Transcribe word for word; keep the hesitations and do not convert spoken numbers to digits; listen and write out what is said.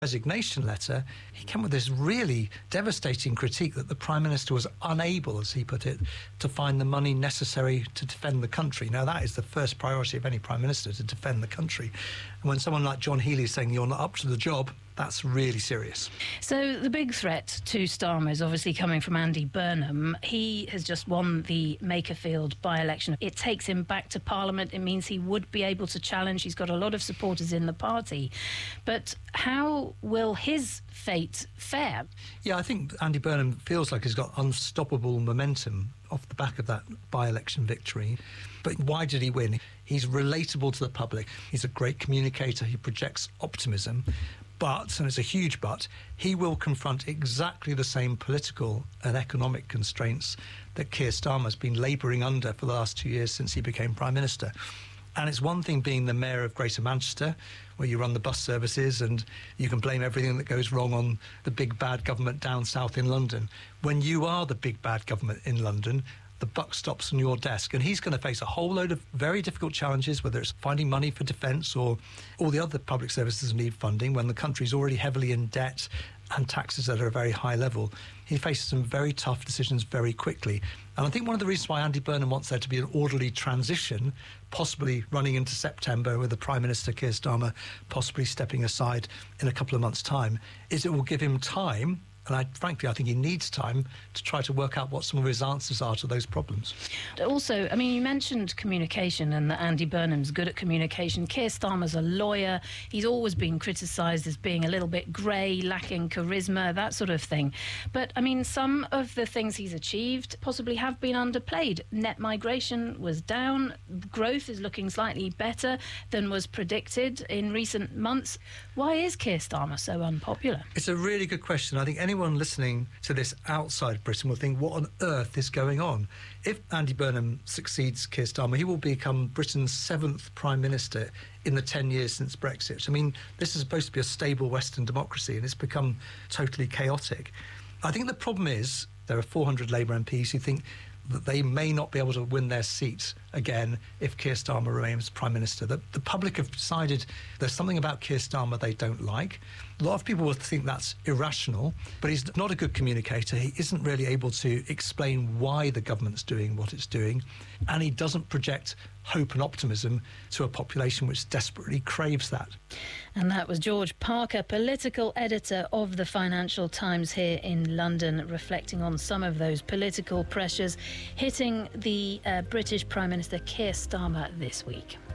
resignation letter, he came with this really devastating critique that the Prime Minister was unable, as he put it, to find the money necessary to defend the country. Now, that is the first priority of any Prime Minister, to defend the country. And when someone like John Healey is saying you're not up to the job, that's really serious. So the big threat to Starmer is obviously coming from Andy Burnham. He has just won the Makerfield by-election. It takes him back to Parliament. It means he would be able to challenge. He's got a lot of supporters in the party. But how will his fate fare? Yeah, I think Andy Burnham feels like he's got unstoppable momentum off the back of that by-election victory. But why did he win? He's relatable to the public. He's a great communicator. He projects optimism. But, and it's a huge but, he will confront exactly the same political and economic constraints that Keir Starmer has been labouring under for the last two years since he became Prime Minister. And it's one thing being the mayor of Greater Manchester, where you run the bus services and you can blame everything that goes wrong on the big bad government down south in London. When you are the big bad government in London, the buck stops on your desk, and he's going to face a whole load of very difficult challenges, whether it's finding money for defence or all the other public services need funding when the country's already heavily in debt and taxes at a very high level. He faces some very tough decisions very quickly. And I think one of the reasons why Andy Burnham wants there to be an orderly transition, possibly running into September with the Prime Minister Keir Starmer possibly stepping aside in a couple of months' time, is it will give him time. And I, frankly, I think he needs time to try to work out what some of his answers are to those problems. Also, I mean, you mentioned communication and that Andy Burnham's good at communication. Keir Starmer's a lawyer. He's always been criticised as being a little bit grey, lacking charisma, that sort of thing. But, I mean, some of the things he's achieved possibly have been underplayed. Net migration was down. Growth is looking slightly better than was predicted in recent months. Why is Keir Starmer so unpopular? It's a really good question. I think any Anyone listening to this outside Britain will think, what on earth is going on? If Andy Burnham succeeds Keir Starmer, he will become Britain's seventh Prime Minister in the ten years since Brexit. I mean, this is supposed to be a stable Western democracy, and it's become totally chaotic. I think the problem is there are four hundred Labour M Ps who think that they may not be able to win their seats again if Keir Starmer remains Prime Minister. The, the public have decided there's something about Keir Starmer they don't like. A lot of people will think that's irrational, but he's not a good communicator. He isn't really able to explain why the government's doing what it's doing, and he doesn't project hope and optimism to a population which desperately craves that. And that was George Parker, political editor of the Financial Times here in London, reflecting on some of those political pressures hitting the uh, British Prime Minister Keir Starmer this week.